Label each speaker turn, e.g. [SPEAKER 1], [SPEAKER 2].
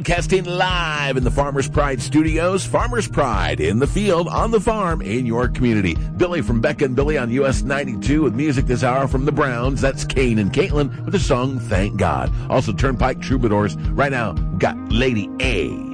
[SPEAKER 1] broadcasting live in the Farmers Pride Studios. Farmers Pride in the field, on the farm, in your community. Billy from Becca and Billy on US 92 with music this hour from the Browns. That's Kane and Caitlin with the song Thank God. Also Turnpike Troubadours. Right now, we've got Lady A.